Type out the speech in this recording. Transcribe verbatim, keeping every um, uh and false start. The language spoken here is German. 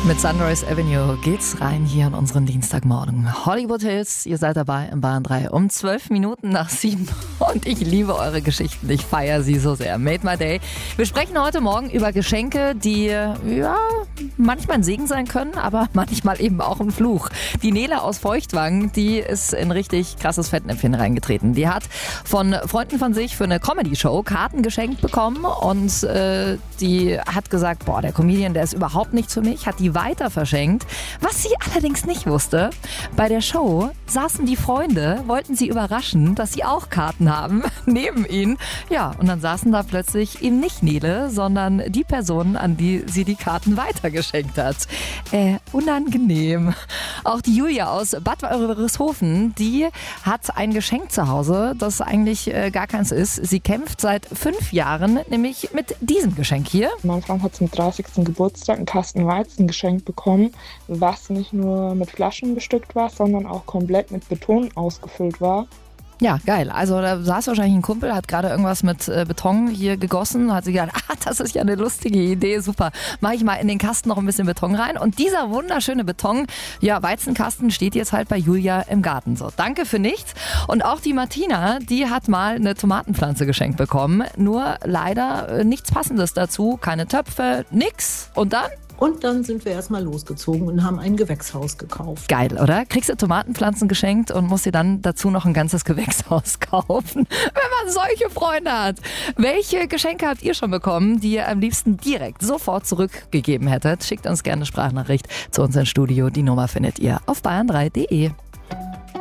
Mit Sunrise Avenue geht's rein hier in unseren Dienstagmorgen. Hollywood Hills, ihr seid dabei im Bayern drei um zwölf Minuten nach sieben und ich liebe eure Geschichten, ich feiere sie so sehr. Made my day. Wir sprechen heute Morgen über Geschenke, die ja manchmal ein Segen sein können, aber manchmal eben auch ein Fluch. Die Nele aus Feuchtwangen, die ist in richtig krasses Fettnäpfchen reingetreten. Die hat von Freunden von sich für eine Comedy-Show Karten geschenkt bekommen und äh, die hat gesagt, boah, der Comedian, der ist überhaupt nichts für mich, hat die weiter verschenkt. Was sie allerdings nicht wusste, bei der Show saßen die Freunde, wollten sie überraschen, dass sie auch Karten haben, neben ihnen. Ja, und dann saßen da plötzlich eben nicht Nele, sondern die Person, an die sie die Karten weitergeschenkt hat. Äh, unangenehm. Auch die Julia aus Bad Wörishofen, die hat ein Geschenk zu Hause, das eigentlich äh, gar keins ist. Sie kämpft seit fünf Jahren, nämlich mit diesem Geschenk hier. Mein Freund hat zum dreißigsten Geburtstag einen Kasten Weizen geschenkt bekommen, was nicht nur mit Flaschen bestückt war, sondern auch komplett mit Beton ausgefüllt war. Ja, geil. Also da saß wahrscheinlich ein Kumpel, hat gerade irgendwas mit äh, Beton hier gegossen, hat sich gedacht, ah, das ist ja eine lustige Idee, super. Mache ich mal in den Kasten noch ein bisschen Beton rein. Und dieser wunderschöne Beton, ja, Weizenkasten steht jetzt halt bei Julia im Garten. So, danke für nichts. Und auch die Martina, die hat mal eine Tomatenpflanze geschenkt bekommen. Nur leider äh, nichts Passendes dazu, keine Töpfe, nix. Und dann? Und dann sind wir erstmal losgezogen und haben ein Gewächshaus gekauft. Geil, oder? Kriegst du Tomatenpflanzen geschenkt und musst dir dann dazu noch ein ganzes Gewächshaus kaufen, wenn man solche Freunde hat. Welche Geschenke habt ihr schon bekommen, die ihr am liebsten direkt sofort zurückgegeben hättet? Schickt uns gerne eine Sprachnachricht zu uns ins Studio. Die Nummer findet ihr auf bayern drei punkt de.